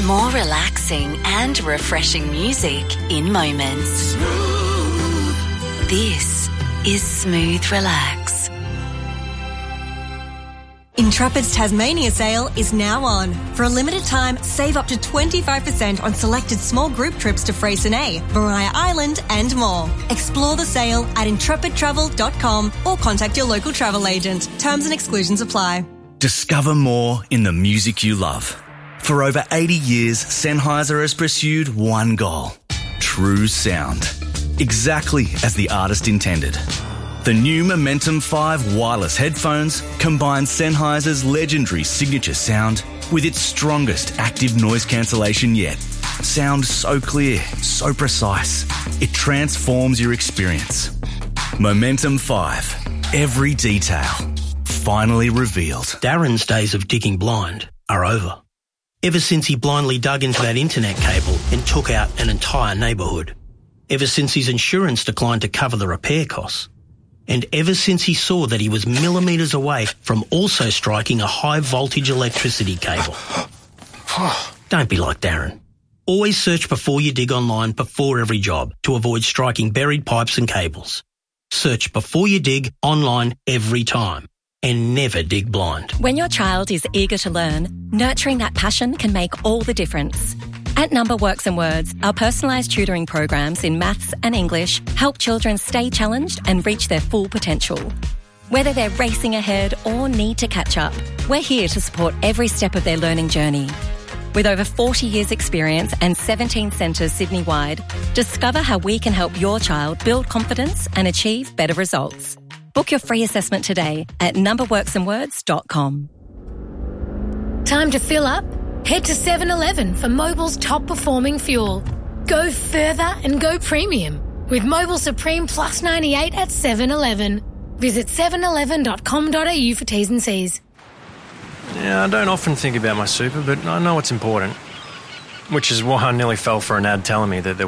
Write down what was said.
More relaxing and refreshing music in moments. This is Smooth Relax. Intrepid's Tasmania sale is now on. For a limited time, save up to 25% on selected small group trips to Freycinet, Maria Island and more. Explore the sale at intrepidtravel.com or contact your local travel agent. Terms and exclusions apply. Discover more in the music you love. For over 80 years, Sennheiser has pursued one goal: true sound. Exactly as the artist intended. The new Momentum 5 wireless headphones combine Sennheiser's legendary signature sound with its strongest active noise cancellation yet. Sound so clear, so precise, it transforms your experience. Momentum 5. Every detail. Finally revealed. Darren's days of digging blind are over. Ever since he blindly dug into that internet cable and took out an entire neighbourhood. Ever since his insurance declined to cover the repair costs. And ever since he saw that he was millimetres away from also striking a high-voltage electricity cable. Don't be like Darren. Always search before you dig online before every job to avoid striking buried pipes and cables. Search before you dig online every time. And never dig blind. When your child is eager to learn, nurturing that passion can make all the difference. At Number Works and Words, our personalised tutoring programs in maths and English help children stay challenged and reach their full potential. Whether they're racing ahead or need to catch up, we're here to support every step of their learning journey. With over 40 years' experience and 17 centres Sydney-wide, discover how we can help your child build confidence and achieve better results. Book your free assessment today at numberworksandwords.com. Time to fill up? Head to 7-Eleven for Mobil's top-performing fuel. Go further and go premium with Mobil Supreme Plus 98 at 7-Eleven. Visit 7eleven.com.au for T's and C's. Yeah, I don't often think about my super, but I know it's important. Which is why I nearly fell for an ad telling me that there